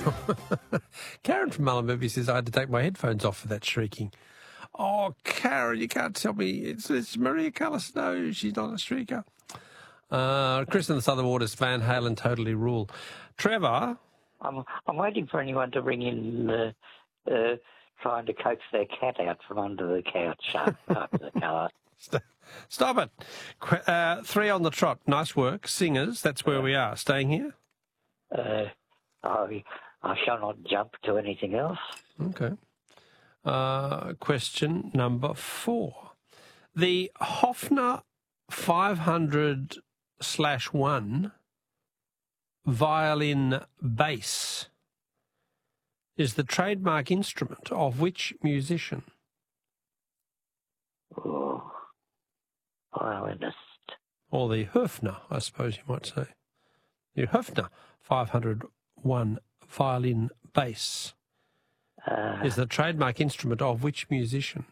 Karen from Mullumbimby says I had to take my headphones off for that shrieking. Oh, Karen, you can't tell me. It's Maria Callas. No, she's not a shrieker. Chris in the Southern Waters, Van Halen, Totally Rule. Trevor? I'm waiting for anyone to ring in trying to coax their cat out from under the couch after the car. Stop it. 3 on the trot. Nice work. Singers, that's where we are. Staying here? I shall not jump to anything else. Okay. Question number 4. The Hofner 500/1 violin bass is the trademark instrument of which musician? Oh, violinist. Or the Höfner, I suppose you might say. The Höfner 501 violin bass is the trademark instrument of which musician?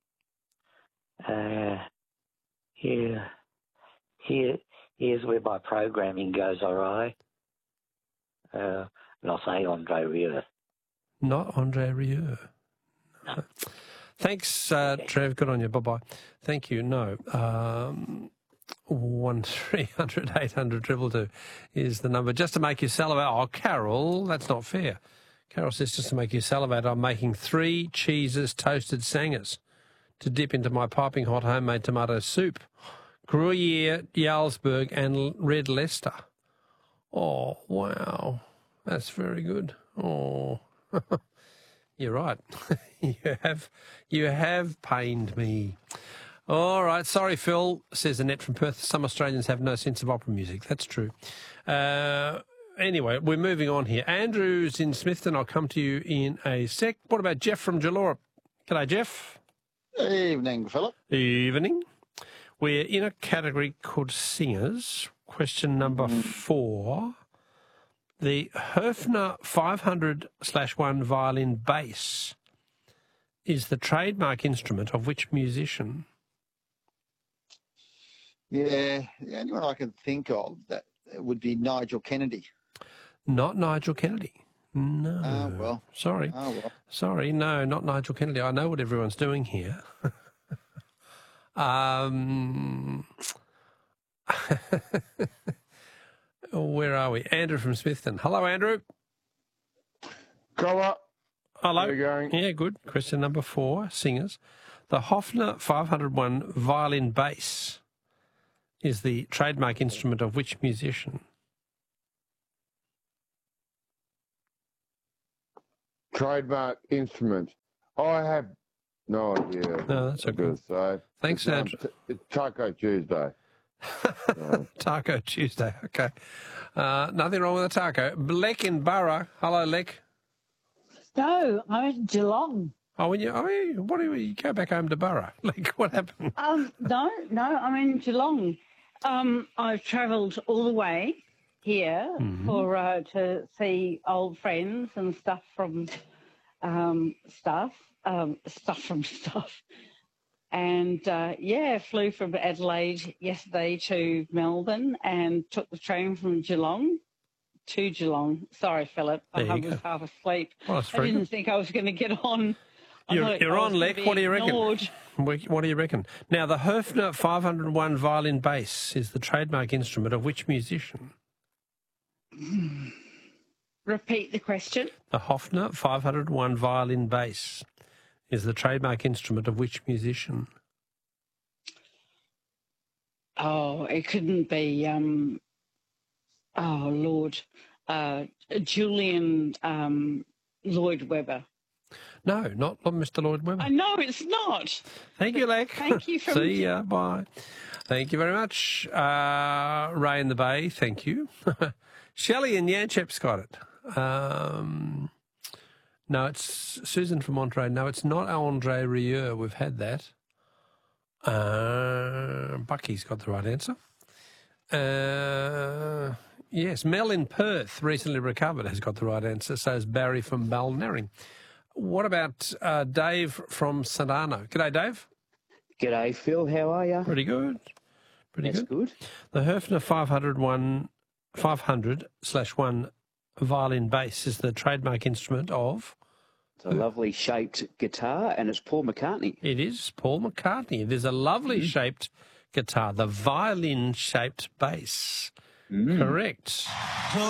Here's where my programming goes awry. And I'll say Andre Rieu. Not Andre Rieu. No. Thanks, Trev. Good on you. Bye-bye. Thank you. No. 1300 800 222 is the number. Just to make you salivate. Oh, Carol, that's not fair. Carol says just to make you salivate, I'm making 3 cheeses toasted sangers to dip into my piping hot homemade tomato soup. Gruyere, Jarlsberg and Red Leicester. Oh, wow. That's very good. Oh, you're right. You have pained me. All right. Sorry, Phil, says Annette from Perth. Some Australians have no sense of opera music. That's true. Anyway, we're moving on here. Andrew's in Smithton. I'll come to you in a sec. What about Jeff from Jalora? G'day, Jeff. Evening, Philip. Evening. We're in a category called singers. Question number 4. The Höfner 500/1 violin bass is the trademark instrument of which musician? Yeah, the only one I can think of that would be Nigel Kennedy. Not Nigel Kennedy. No. Oh, well. Sorry. Oh, well. Sorry, no, not Nigel Kennedy. I know what everyone's doing here. Where are we? Andrew from Smithton. Hello, Andrew. Hello. Hello. How are you going? Yeah, good. Question number 4, singers. The Hofner 501 violin bass is the trademark instrument of which musician? Trademark instrument. I have no idea. No, that's okay. So thanks, Andrew. It's Taco Tuesday. Taco Tuesday, okay. Nothing wrong with a taco. Lek in Burra. Hello, Lek. No, I'm in Geelong. Oh, what do you go back home to Burra? Like, what happened? No, I'm in Geelong. I've travelled all the way here for to see old friends and stuff from stuff. And, flew from Adelaide yesterday to Melbourne and took the train from Geelong to Geelong. Sorry, Philip, I was half asleep. Well, I didn't think I was going to get on. You're on, Lek. What do you reckon? What do you reckon? Now, the Höfner 501 violin bass is the trademark instrument of which musician? Repeat the question. The Höfner 501 violin bass is the trademark instrument of which musician? Oh, it couldn't be, Julian Lloyd Webber. No, not Mr. Lloyd Webber. I know it's not. Thank you, Lek. Thank you. See ya. Bye. Thank you very much. Ray in the Bay, thank you. Shelley and Yanchep's got it. No, it's Susan from Monterey. No, it's not Andre Rieu. We've had that. Bucky's got the right answer. Yes, Mel in Perth, recently recovered, has got the right answer. So is Barry from Balnarring. What about Dave from St Arno? G'day, Dave. G'day, Phil. How are you? Pretty good. That's good. The Höfner 500/1 violin bass is the trademark instrument of? It's a lovely shaped guitar, and it's Paul McCartney. It is Paul McCartney. It is a lovely shaped guitar, the violin-shaped bass. Correct.